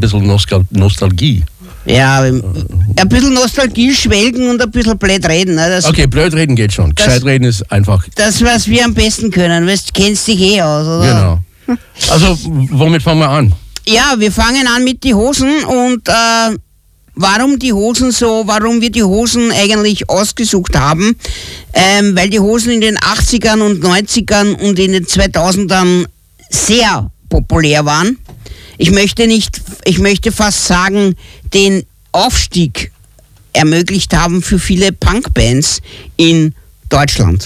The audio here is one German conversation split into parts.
bisschen Nostalgie. Ja, ein bisschen Nostalgie schwelgen und ein bisschen blöd reden. Ne? Okay, blöd reden geht schon. Gescheit reden ist einfach... Das, was wir am besten können. Du kennst dich eh aus, oder? Genau. Also, womit fangen wir an? Ja, wir fangen an mit den Hosen und warum wir die Hosen eigentlich ausgesucht haben. Weil die Hosen in den 80ern und 90ern und in den 2000ern sehr populär waren. Ich möchte fast sagen, den Aufstieg ermöglicht haben für viele Punkbands in Deutschland.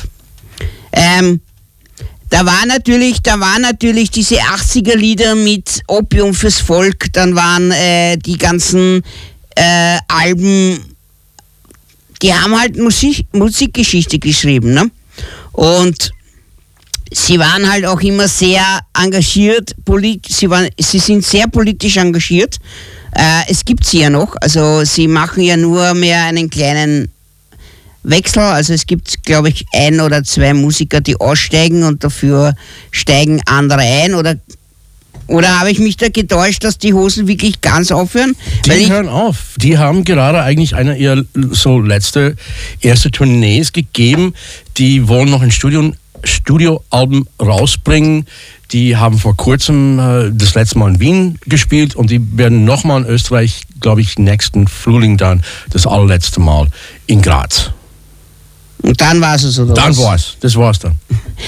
Da war natürlich diese 80er-Lieder mit Opium fürs Volk, dann waren die ganzen Alben, die haben halt Musikgeschichte geschrieben, ne? Und sie waren halt auch immer sehr engagiert, sie sind sehr politisch engagiert. Es gibt sie ja noch, also sie machen ja nur mehr einen kleinen Wechsel, also es gibt, glaube ich, 1 oder 2 Musiker, die aussteigen und dafür steigen andere ein, oder habe ich mich da getäuscht, dass die Hosen wirklich ganz aufhören? Die hören auf. Die haben gerade eigentlich eine ihrer erste Tournees gegeben. Die wollen noch ein Studioalbum rausbringen. Die haben vor kurzem das letzte Mal in Wien gespielt und die werden nochmal in Österreich, glaube ich, nächsten Frühling dann das allerletzte Mal in Graz. Und dann war es, oder? Dann war es. Das war's dann.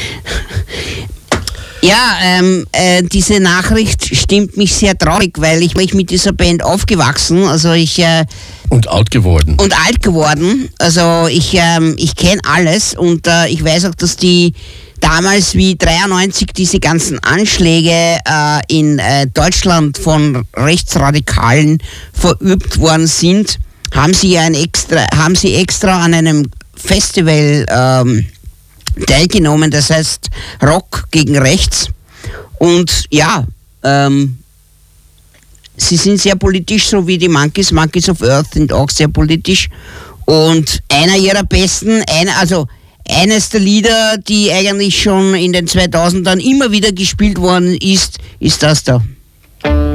Ja, diese Nachricht stimmt mich sehr traurig, weil ich mit dieser Band aufgewachsen, also und alt geworden. Also ich kenne alles und ich weiß auch, dass die damals wie 93 diese ganzen Anschläge in Deutschland von Rechtsradikalen verübt worden sind, haben sie extra an einem Festival teilgenommen, das heißt Rock gegen Rechts. Und ja, sie sind sehr politisch, so wie die Monkeys of Earth sind auch sehr politisch. Und einer ihrer besten, eines der Lieder, die eigentlich schon in den 2000ern immer wieder gespielt worden ist das da.